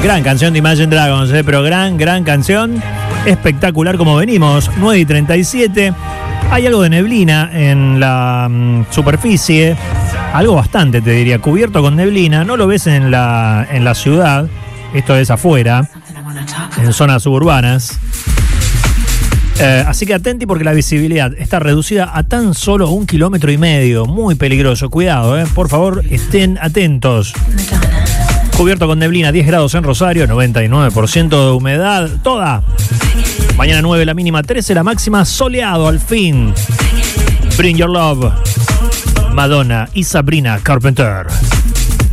Gran canción de Imagine Dragons, pero gran canción. Espectacular como venimos. 9:37. Hay algo de neblina en la superficie. Algo bastante, te diría. Cubierto con neblina. No lo ves en la ciudad. Esto es afuera, en zonas suburbanas. Así que atenti porque la visibilidad está reducida a tan solo 1,5 kilómetros. Muy peligroso. Cuidado, por favor, estén atentos. Cubierto con neblina, 10 grados en Rosario, 99% de humedad. Toda. Mañana 9 la mínima, 13 la máxima. Soleado al fin. Bring Your Love. Madonna y Sabrina Carpenter.